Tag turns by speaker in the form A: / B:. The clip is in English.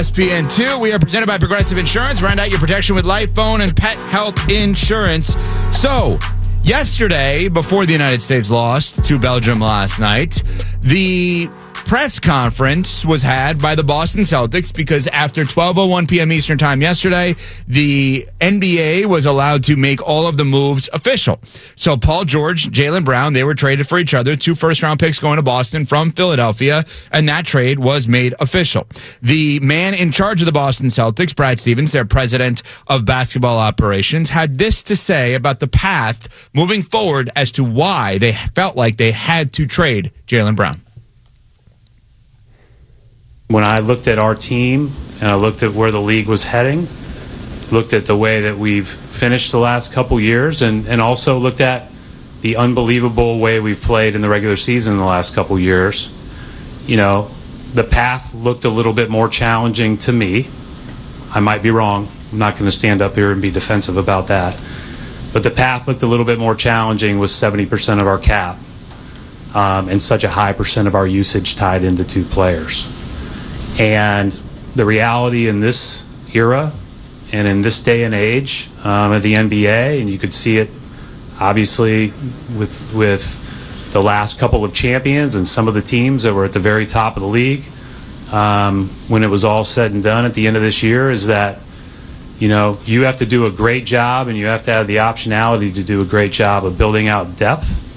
A: ESPN2, we are presented by Progressive Insurance. Round out your protection with life, phone, and pet health insurance. So, yesterday, before the United States lost to Belgium last night, the press conference was had by the Boston Celtics because after 12:01 p.m. Eastern Time yesterday, the NBA was allowed to make all of the moves official. So Paul George, Jaylen Brown, they were traded for each other. 2 first-round picks going to Boston from Philadelphia, and that trade was made official. The man in charge of the Boston Celtics, Brad Stevens, their president of basketball operations, had this to say about the path moving forward as to why they felt like they had to trade Jaylen Brown.
B: When I looked at our team and I looked at where the league was heading, looked at the way that we've finished the last couple years, and also looked at the unbelievable way we've played in the regular season in the last couple years, you know, the path looked a little bit more challenging to me. I might be wrong. I'm not going to stand up here and be defensive about that. But the path looked a little bit more challenging with 70% of our cap and such a high percent of our usage tied into 2 players. And the reality in this era and in this day and age of the NBA, and you could see it obviously with the last couple of champions and some of the teams that were at the very top of the league when it was all said and done at the end of this year, is that, you know, you have to do a great job and you have to have the optionality to do a great job of building out depth